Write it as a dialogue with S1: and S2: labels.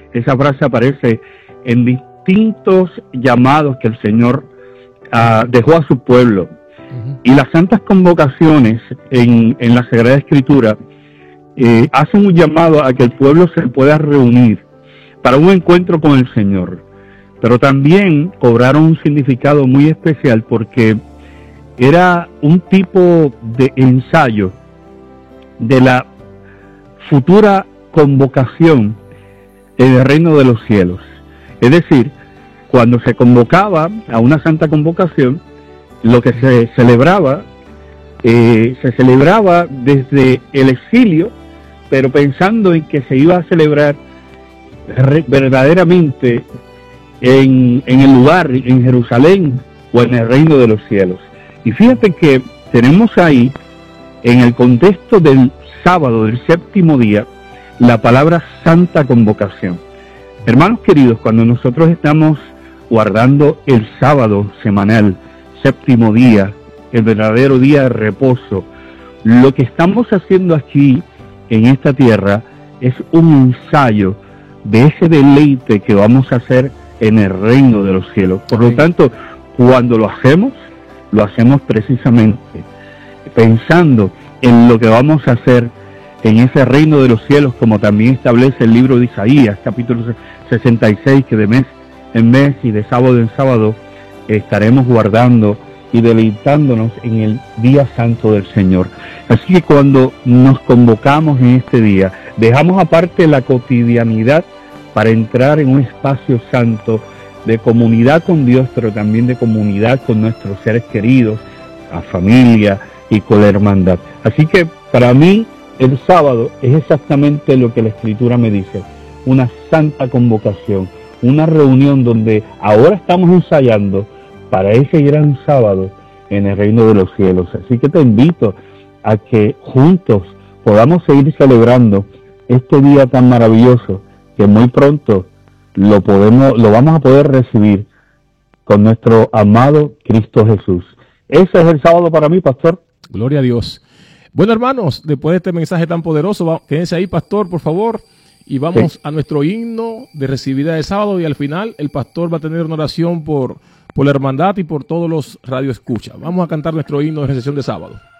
S1: Esa frase aparece en distintos llamados que el Señor dejó a su pueblo. Y las santas convocaciones en la Sagrada Escritura hacen un llamado a que el pueblo se pueda reunir para un encuentro con el Señor. Pero también cobraron un significado muy especial porque era un tipo de ensayo de la futura convocación en el reino de los cielos. Es decir, cuando se convocaba a una santa convocación, lo que se celebraba desde el exilio, pero pensando en que se iba a celebrar verdaderamente en el lugar, en Jerusalén o en el reino de los cielos. Y fíjate que tenemos ahí, en el contexto del sábado, del séptimo día, la palabra santa convocación. Hermanos queridos, cuando nosotros estamos guardando el sábado semanal, séptimo día, el verdadero día de reposo, lo que estamos haciendo aquí en esta tierra es un ensayo de ese deleite que vamos a hacer en el reino de los cielos. Por lo tanto, cuando lo hacemos precisamente pensando en lo que vamos a hacer en ese reino de los cielos, como también establece el libro de Isaías, capítulo 66, que de mes en mes y de sábado en sábado estaremos guardando y deleitándonos en el día santo del Señor. Así que cuando nos convocamos en este día, dejamos aparte la cotidianidad para entrar en un espacio santo de comunidad con Dios, pero también de comunidad con nuestros seres queridos, la familia y con la hermandad. Así que para mí el sábado es exactamente lo que la Escritura me dice, una santa convocación, una reunión donde ahora estamos ensayando para ese gran sábado en el reino de los cielos. Así que te invito a que juntos podamos seguir celebrando este día tan maravilloso que muy pronto lo vamos a poder recibir con nuestro amado Cristo Jesús. Ese es el sábado para mí, pastor.
S2: Gloria a Dios. Bueno, hermanos, después de este mensaje tan poderoso, quédense ahí, pastor, por favor, y vamos a nuestro himno de recibida de sábado, y al final el pastor va a tener una oración por la hermandad y por todos los radioescuchas. Vamos a cantar nuestro himno de recepción de sábado.